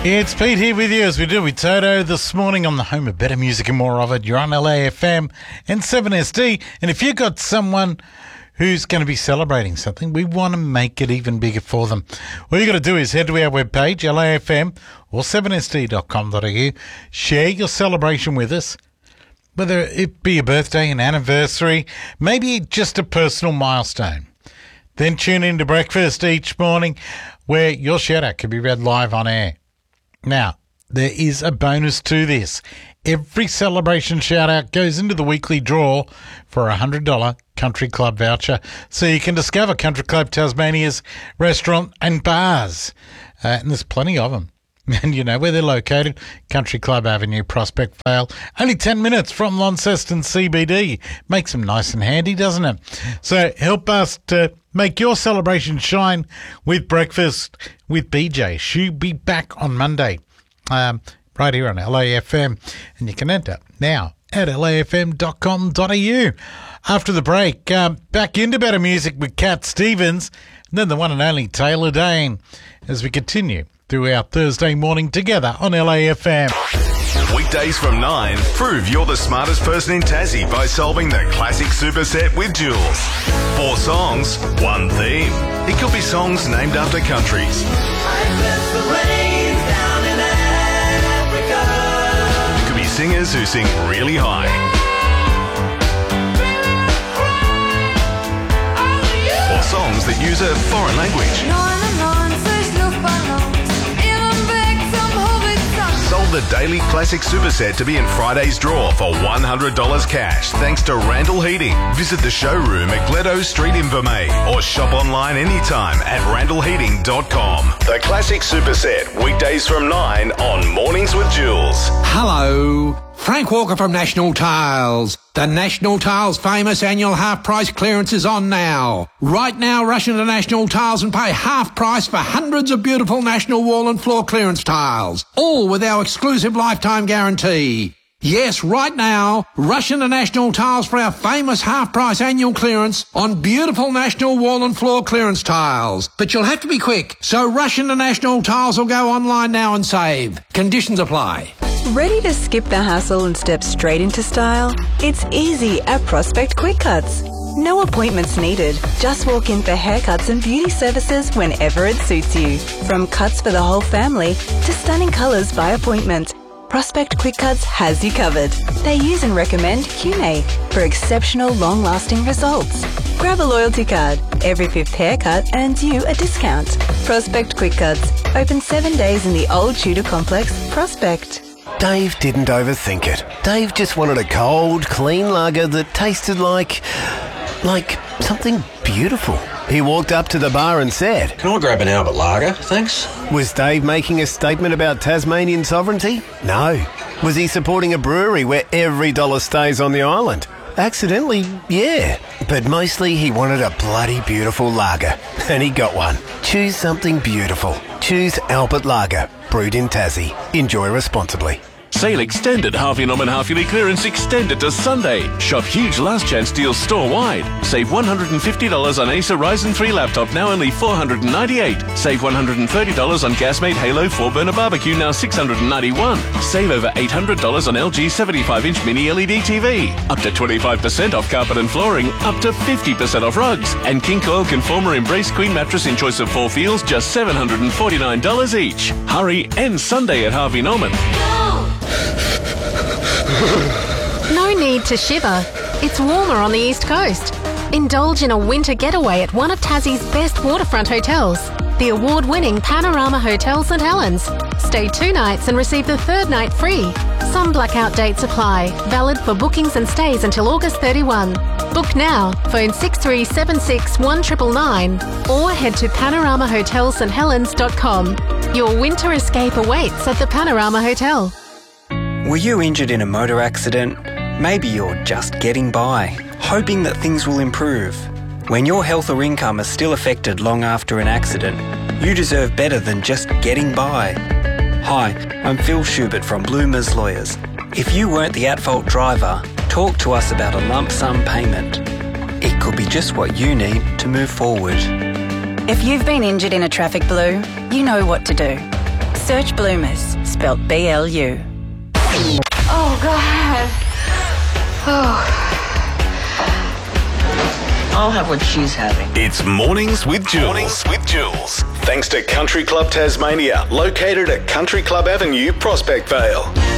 It's Pete here with you as we do with Toto this morning on the home of better music and more of it. You're on LAFM and 7SD. And if you've got someone who's going to be celebrating something, we want to make it even bigger for them. All you got to do is head to our webpage, LAFM or 7sd.com.au. Share your celebration with us, whether it be a birthday, an anniversary, maybe just a personal milestone. Then tune in to breakfast each morning where your shout-out can be read live on air. Now, there is a bonus to this. Every celebration shout-out goes into the weekly draw for a $100 Country Club voucher, so you can discover Country Club Tasmania's restaurant and bars. And there's plenty of them. And you know where they're located, Country Club Avenue, Prospect Vale. Only 10 minutes from Launceston CBD. Makes them nice and handy, doesn't it? So help us to make your celebration shine with Breakfast with BJ. She'll be back on Monday, right here on LAFM. And you can enter now at lafm.com.au. After the break, back into better music with Cat Stevens, and then the one and only Taylor Dane, as we continue through our Thursday morning together on LAFM. Weekdays from 9, prove you're the smartest person in Tassie by solving the classic superset with Jules. 4 songs, 1 theme. It could be songs named after countries. It could be singers who sing really high. Or songs that use a foreign language. Sold the Daily Classic Superset to be in Friday's draw for $100 cash thanks to Randall Heating. Visit the showroom at Gledo Street in Vermey or shop online anytime at randallheating.com. The Classic Superset, weekdays from 9 on Mornings with Jules. Hello, Frank Walker from National Tiles. The National Tiles famous annual half-price clearance is on now. Right now, rush into National Tiles and pay half price for hundreds of beautiful National wall and floor clearance tiles, all with our exclusive lifetime guarantee. Yes, right now, rush into National Tiles for our famous half-price annual clearance on beautiful National wall and floor clearance tiles. But you'll have to be quick, so rush into National Tiles or go online now and save. Conditions apply. Ready to skip the hassle and step straight into style? It's easy at Prospect Quick Cuts. No appointments needed. Just walk in for haircuts and beauty services whenever it suits you. From cuts for the whole family to stunning colours by appointment, Prospect Quick Cuts has you covered. They use and recommend QMake for exceptional long-lasting results. Grab a loyalty card. Every 5th haircut earns you a discount. Prospect Quick Cuts. Open 7 days in the Old Tudor Complex, Prospect. Dave didn't overthink it. Dave just wanted a cold, clean lager that tasted like something beautiful. He walked up to the bar and said, "Can I grab an Albert Lager, thanks?" Was Dave making a statement about Tasmanian sovereignty? No. Was he supporting a brewery where every dollar stays on the island? Accidentally, yeah. But mostly he wanted a bloody beautiful lager. And he got one. Choose something beautiful. Choose Albert Lager. Brewed in Tassie. Enjoy responsibly. Sale extended. Harvey Norman half-yearly clearance extended to Sunday. Shop huge last chance deals store-wide. Save $150 on Acer Ryzen 3 laptop, now only $498. Save $130 on Gasmate Halo 4-burner barbecue, now $691. Save over $800 on LG 75-inch mini LED TV. Up to 25% off carpet and flooring. Up to 50% off rugs. And King Coil Conformer Embrace Queen mattress in choice of 4 feels, just $749 each. Hurry, end Sunday at Harvey Norman. No need to shiver. It's warmer on the East Coast. Indulge in a winter getaway at one of Tassie's best waterfront hotels, the award-winning Panorama Hotel St Helens. Stay 2 nights and receive the 3rd night free. Some blackout dates apply. Valid for bookings and stays until August 31. Book now. Phone 6376 1999 or head to panoramahotelssthelens.com. Your winter escape awaits at the Panorama Hotel. Were you injured in a motor accident? Maybe you're just getting by, hoping that things will improve. When your health or income is still affected long after an accident, you deserve better than just getting by. Hi, I'm Phil Schubert from Bloomers Lawyers. If you weren't the at-fault driver, talk to us about a lump sum payment. It could be just what you need to move forward. If you've been injured in a traffic blue, you know what to do. Search Bloomers, spelt BLU. Oh, God. Oh. I'll have what she's having. It's Mornings with Jules. Thanks to Country Club Tasmania, located at Country Club Avenue, Prospect Vale.